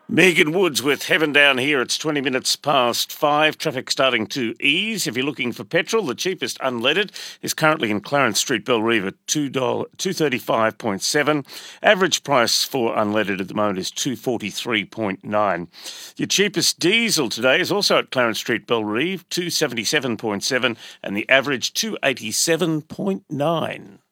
Megan Woods with Heaven Down Here. It's 20 minutes past 5. Traffic starting to ease. If you're looking for petrol, the cheapest unleaded is currently in Clarence Street, Bellerive at $235.7. Average price for unleaded at the moment is $243.9. Your cheapest diesel today is also at Clarence Street, Bellerive, $277.7, and the average $287.9.